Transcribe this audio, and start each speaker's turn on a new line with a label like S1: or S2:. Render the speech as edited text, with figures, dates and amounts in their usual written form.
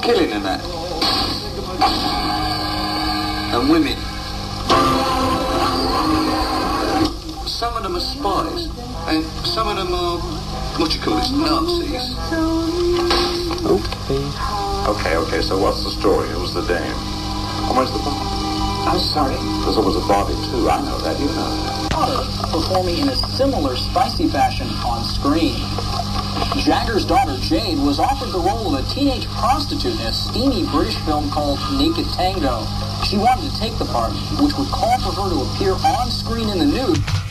S1: killing and that. And women. Some of them are spies, and some of them are, what do you call this, Nazis.
S2: Okay, so what's the story? Who's the dame? And where's the Barbie?
S1: I'm sorry?
S2: There's always a Barbie, too. I know that. You know that.
S3: Performing in a similar spicy fashion on screen. Jagger's daughter, Jade, was offered the role of a teenage prostitute in a steamy British film called Naked Tango. She wanted to take the part, which would call for her to appear on screen in the nude.